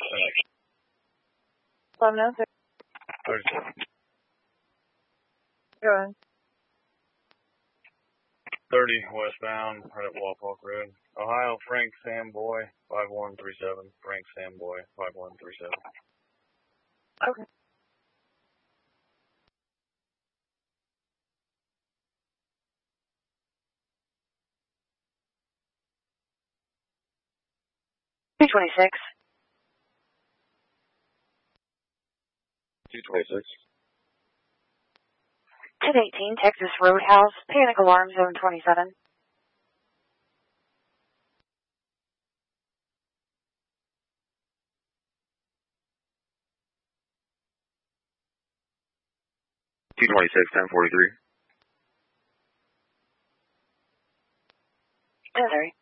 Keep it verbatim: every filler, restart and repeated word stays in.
eleven oh six. Go ahead. thirty westbound, right at Walpock Road. Ohio, Frank Sam Boy, five one three seven. Frank Sam Boy, five one three seven. Okay. two twenty-six. two twenty-six. ten eighteen, Texas Roadhouse, panic alarm, zone twenty-seven. two twenty-six, ten forty-three. ten thirty.